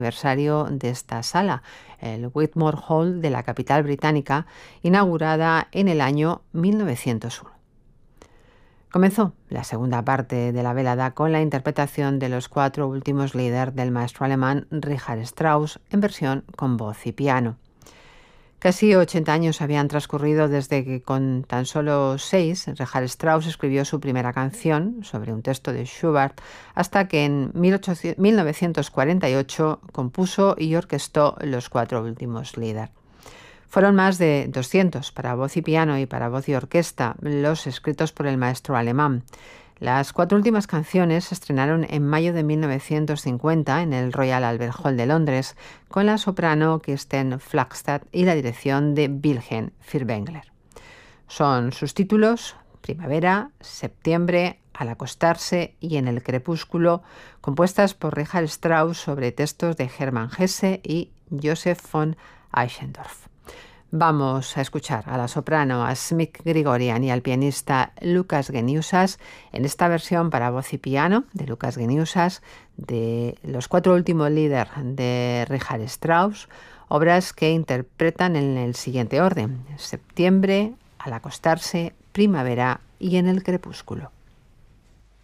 aniversario de esta sala, el Whitmore Hall de la capital británica, inaugurada en el año 1901. Comenzó la segunda parte de la velada con la interpretación de los 4 últimos Lieder del maestro alemán Richard Strauss en versión con voz y piano. Casi 80 años habían transcurrido desde que, con tan solo 6, Richard Strauss escribió su primera canción sobre un texto de Schubert, hasta que en 1948 compuso y orquestó los 4 últimos Lieder. Fueron más de 200 para voz y piano y para voz y orquesta, los escritos por el maestro alemán. Las 4 últimas canciones se estrenaron en mayo de 1950 en el Royal Albert Hall de Londres, con la soprano Kirsten Flagstad y la dirección de Wilhelm Furtwängler. Son sus títulos: Primavera, Septiembre, Al acostarse y En el crepúsculo, compuestas por Richard Strauss sobre textos de Hermann Hesse y Joseph von Eichendorff. Vamos a escuchar a la soprano Asmik Grigorian y al pianista Lukas Geniusas en esta versión para voz y piano de Lukas Geniusas de los 4 últimos Lieder de Richard Strauss, obras que interpretan en el siguiente orden: Septiembre, Al acostarse, Primavera y En el crepúsculo.